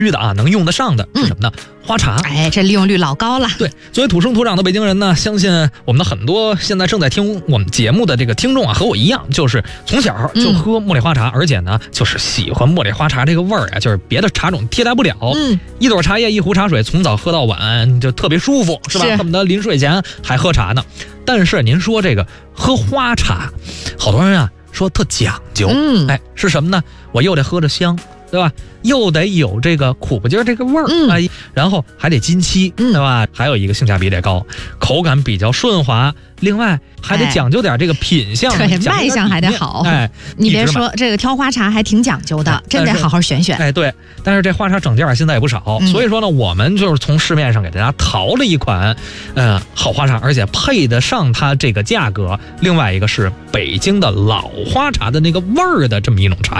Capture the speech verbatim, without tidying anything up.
的啊，能用得上的是什么呢？嗯、花茶。 哎，这利用率老高了。 对，作为土生土长的北京人呢，相信我们的很多现在正在听我们节目的这个听众啊，和我一样，就是从小就喝茉莉花茶，嗯、而且呢，就是喜欢茉莉花茶这个味儿啊，就是别的茶种替代不了。嗯，一朵茶叶，一壶茶水，从早喝到晚，就特别舒服，是吧？恨不得临睡前还喝茶呢。但是您说这个喝花茶，好多人啊说特讲究，嗯，哎，是什么呢？我又得喝着香，对吧？又得有这个苦不劲儿这个味儿，嗯、哎，然后还得金漆，嗯、对吧？还有一个性价比得高，口感比较顺滑，另外还得讲究点这个品相， 对，卖相还得好。 哎， 你别说这个挑花茶还挺讲究的，真得好好选选。 哎，对，但是这花茶整件现在也不少，嗯、所以说呢，我们就是从市面上给大家淘了一款，呃，好花茶，而且配得上它这个价格。另外一个是北京的老花茶的那个味儿的这么一种茶叶。